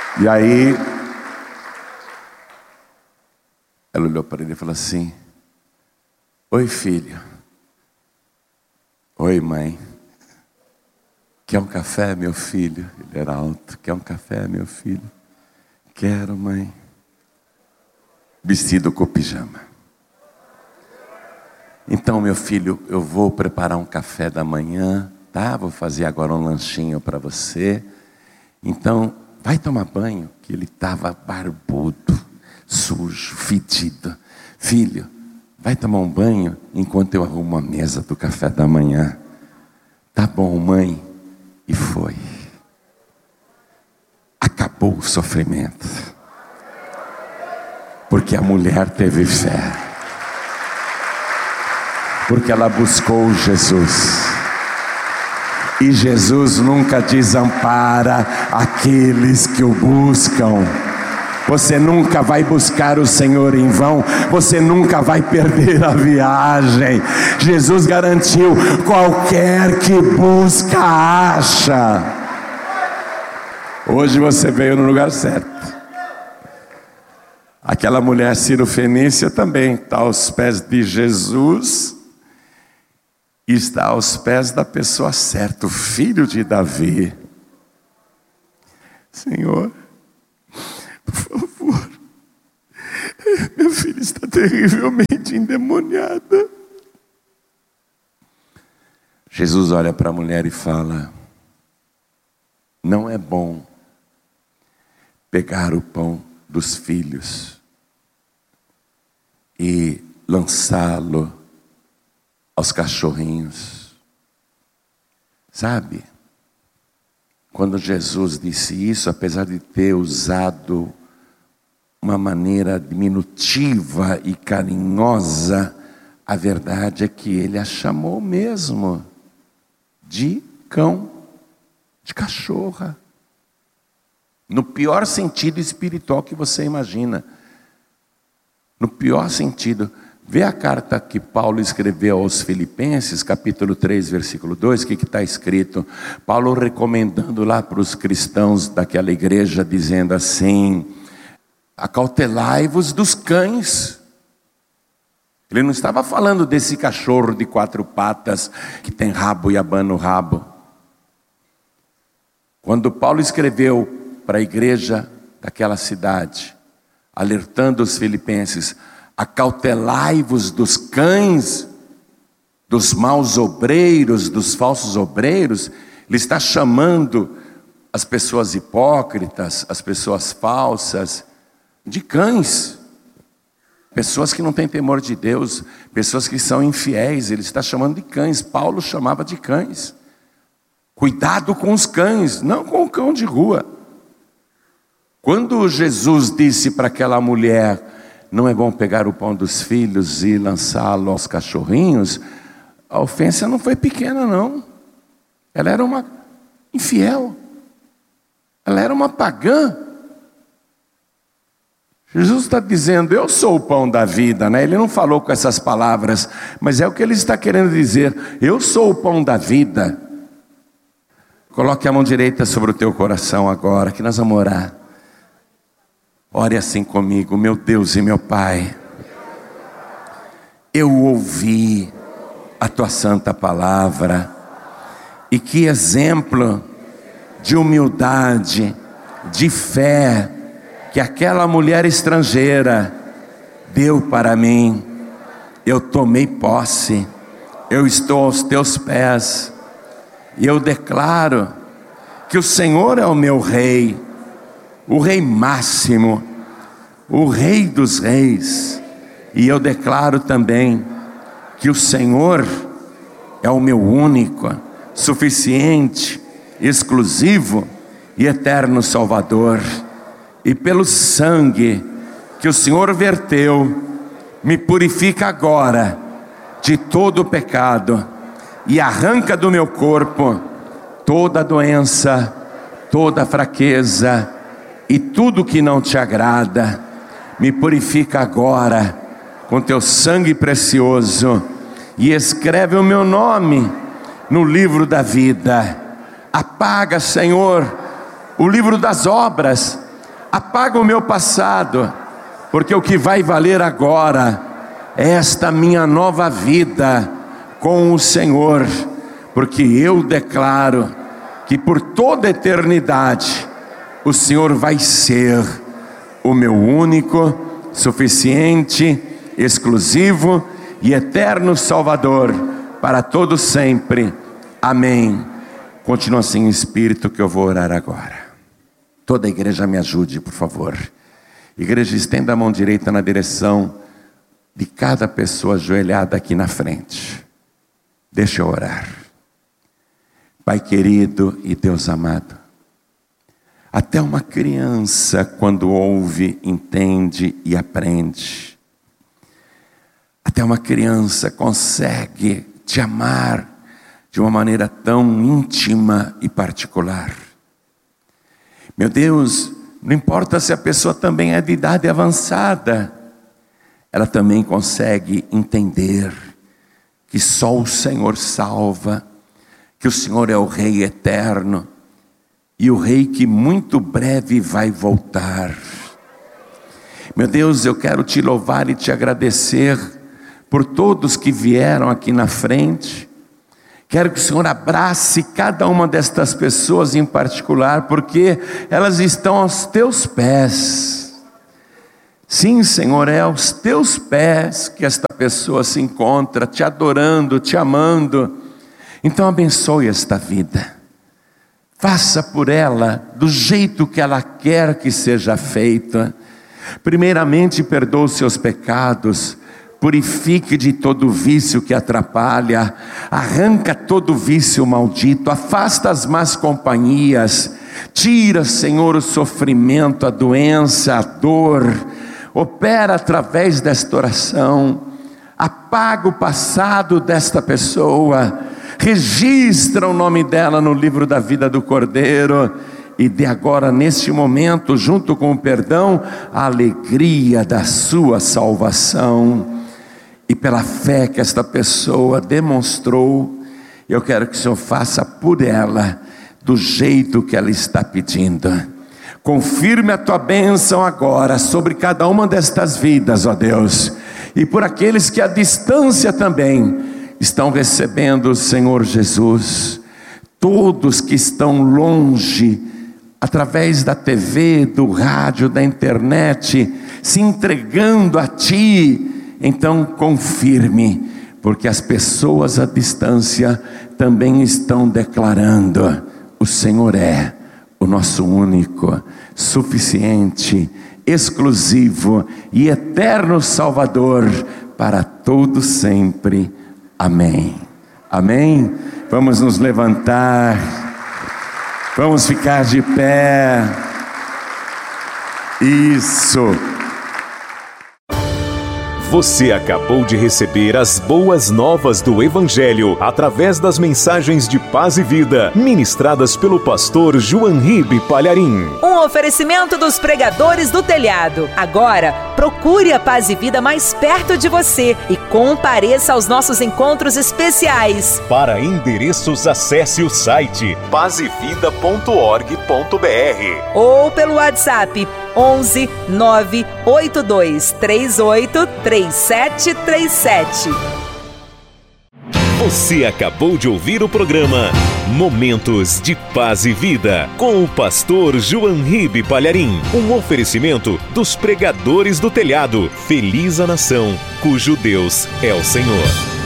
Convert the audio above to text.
E aí, ela olhou para ele e falou assim: oi, filho. Oi, mãe. Quer um café, meu filho? Ele era alto. Quer um café, meu filho? Quero, mãe. Vestido com pijama. Então, meu filho, eu vou preparar um café da manhã, tá? Vou fazer agora um lanchinho para você. Então, vai tomar banho, que ele estava barbudo, sujo, fedido. Filho, vai tomar um banho enquanto eu arrumo a mesa do café da manhã. Tá bom, mãe. E foi. Acabou o sofrimento. Porque a mulher teve fé. Porque ela buscou Jesus. E Jesus nunca desampara aqueles que o buscam. Você nunca vai buscar o Senhor em vão. Você nunca vai perder a viagem. Jesus garantiu: qualquer que busca, acha. Hoje você veio no lugar certo. Aquela mulher Cirofenícia também está aos pés de Jesus. E está aos pés da pessoa certa, o filho de Davi. Senhor, por favor, minha filha está terrivelmente endemoniada. Jesus olha para a mulher e fala: não é bom pegar o pão dos filhos e lançá-lo aos cachorrinhos. Sabe? Quando Jesus disse isso, apesar de ter usado uma maneira diminutiva e carinhosa, a verdade é que ele a chamou mesmo de cão, de cachorra. No pior sentido espiritual que você imagina. No pior sentido. Vê a carta que Paulo escreveu aos Filipenses, capítulo 3, versículo 2, o que está escrito? Paulo recomendando lá para os cristãos daquela igreja, dizendo assim: acautelai-vos dos cães. Ele não estava falando desse cachorro de 4 patas, que tem rabo e abana o rabo. Quando Paulo escreveu para a igreja daquela cidade, alertando os filipenses: acautelai-vos dos cães, dos maus obreiros, dos falsos obreiros. Ele está chamando as pessoas hipócritas, as pessoas falsas, de cães. Pessoas que não têm temor de Deus, pessoas que são infiéis, ele está chamando de cães. Paulo chamava de cães. Cuidado com os cães, não com o cão de rua. Quando Jesus disse para aquela mulher: não é bom pegar o pão dos filhos e lançá-lo aos cachorrinhos, a ofensa não foi pequena, não. Ela era uma infiel. Ela era uma pagã. Jesus está dizendo: eu sou o pão da vida, né? Ele não falou com essas palavras, mas é o que ele está querendo dizer. Eu sou o pão da vida. Coloque a mão direita sobre o teu coração agora, que nós vamos orar. Ore assim comigo: meu Deus e meu Pai, eu ouvi a tua santa palavra, e que exemplo de humildade, de fé, que aquela mulher estrangeira deu para mim. Eu tomei posse, eu estou aos teus pés, e eu declaro que o Senhor é o meu Rei, o Rei máximo, o Rei dos reis. E eu declaro também que o Senhor é o meu único, suficiente, exclusivo e eterno Salvador. E pelo sangue que o Senhor verteu, me purifica agora de todo o pecado e arranca do meu corpo toda doença, toda fraqueza e tudo que não te agrada. Me purifica agora com teu sangue precioso e escreve o meu nome no livro da vida. Apaga, Senhor, o livro das obras Apaga o meu passado, porque o que vai valer agora é esta minha nova vida com o Senhor, porque eu declaro que por toda a eternidade o Senhor vai ser o meu único, suficiente, exclusivo e eterno Salvador para todos sempre. Amém. Continua assim em espírito que eu vou orar agora. Toda a igreja me ajude, por favor. Igreja, estenda a mão direita na direção de cada pessoa ajoelhada aqui na frente. Deixa eu orar. Pai querido e Deus amado, até uma criança, quando ouve, entende e aprende. Até uma criança consegue te amar de uma maneira tão íntima e particular. Meu Deus, não importa se a pessoa também é de idade avançada, ela também consegue entender que só o Senhor salva, que o Senhor é o Rei eterno e o Rei que muito breve vai voltar. Meu Deus, eu quero te louvar e te agradecer por todos que vieram aqui na frente. Quero que o Senhor abrace cada uma destas pessoas em particular, porque elas estão aos teus pés. Sim, Senhor, é aos teus pés que esta pessoa se encontra, te adorando, te amando. Então abençoe esta vida. Faça por ela do jeito que ela quer que seja feita. Primeiramente, perdoa os seus pecados. Purifique de todo vício que atrapalha. Arranca todo vício maldito. Afasta as más companhias. Tira, Senhor, o sofrimento, a doença, a dor. Opera através desta oração. Apaga o passado desta pessoa. Registra o nome dela no livro da vida do Cordeiro. E de agora, neste momento, junto com o perdão, a alegria da sua salvação. E pela fé que esta pessoa demonstrou, eu quero que o Senhor faça por ela, do jeito que ela está pedindo. Confirme a tua bênção agora, sobre cada uma destas vidas, ó Deus. E por aqueles que à distância também estão recebendo o Senhor Jesus. Todos que estão longe, através da TV, do rádio, da internet, se entregando a Ti. Então confirme, porque as pessoas à distância também estão declarando: o Senhor é o nosso único, suficiente, exclusivo e eterno Salvador para todo sempre. Amém. Amém. Vamos nos levantar, vamos ficar de pé. Isso. Você acabou de receber as boas novas do Evangelho através das mensagens de paz e vida ministradas pelo pastor João Ribe Palharim. Um oferecimento dos pregadores do telhado. Agora, procure a Paz e Vida mais perto de você e compareça aos nossos encontros especiais. Para endereços, acesse o site pazevida.org.br ou pelo WhatsApp 11 982 38 3737. Você acabou de ouvir o programa Momentos de Paz e Vida, com o pastor João Ribe Palharim. Um oferecimento dos pregadores do telhado. Feliz a nação, cujo Deus é o Senhor.